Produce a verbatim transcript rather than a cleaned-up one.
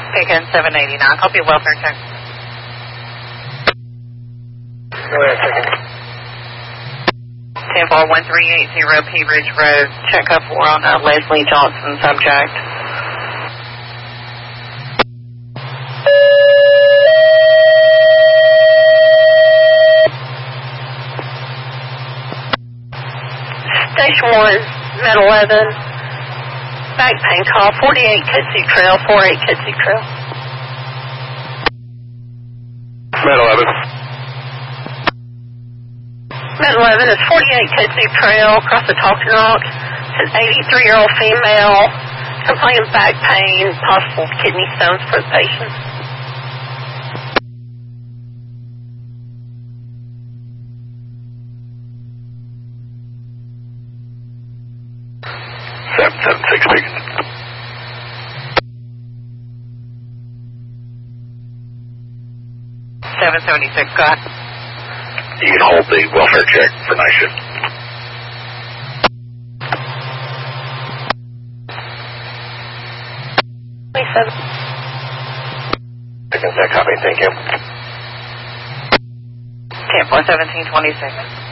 Pickens seven eighty-nine. Copy welfare check. Go ahead, second. ten four one three eight zero P Ridge Road. Check up four on uh, Leslie Johnson, subject. Station one, Med eleven. Back pain call, forty-eight Kudzu Trail, forty-eight Kudzu Trail. Med eleven. Med eleven is forty-eight Kudzu Trail, across the Talking Rock. It's an eighty-three-year-old female, complaining of back pain, possible kidney stones for the patient. seven seven six Pickens. seven seventy-six, go ahead. You can hold the welfare check for night shift. twenty-seven. Pickens, that copy, thank you. ten four seventeen twenty-six.